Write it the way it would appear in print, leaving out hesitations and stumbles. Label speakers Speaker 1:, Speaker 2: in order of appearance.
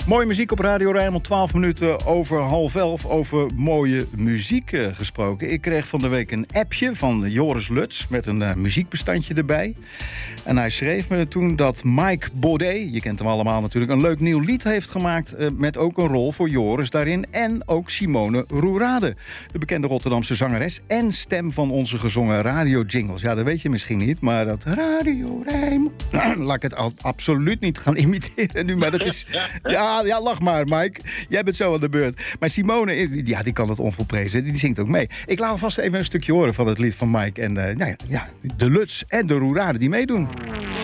Speaker 1: Mooie muziek op Radio Rijnmond, 12 minuten over 10:30. Over mooie muziek gesproken. Ik kreeg van de week een appje van Joris Luts met een muziekbestandje erbij. En hij schreef me toen dat Mike Baudet, je kent hem allemaal natuurlijk, een leuk nieuw lied heeft gemaakt met ook een rol voor Joris daarin. En ook Simone Roerade, de bekende Rotterdamse zangeres en stem van onze gezongen radio-jingles. Ja, dat weet je misschien niet, maar dat Radio Rijnmond... Laat ik het absoluut niet gaan imiteren nu, maar dat is... Ja, lach maar, Mike. Jij bent zo aan de beurt. Maar Simone, ja, die kan het onvolprezen. Die zingt ook mee. Ik laat alvast even een stukje horen van het lied van Mike. En de Luts en de Roerade die meedoen.